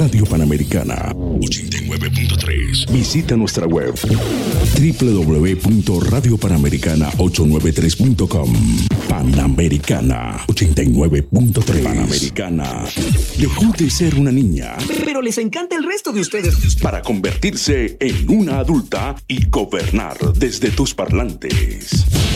Radio Panamericana 89.3. Visita nuestra web www.radiopanamericana893.com. Panamericana 89.3. Panamericana dejó de ser una niña, pero les encanta el resto de ustedes, para convertirse en una adulta y gobernar desde tus parlantes.